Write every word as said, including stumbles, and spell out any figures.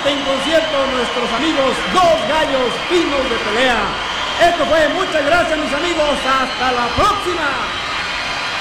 en concierto nuestros amigos Dos Gallos Finos de Pelea. Esto fue, muchas gracias mis amigos, hasta la próxima.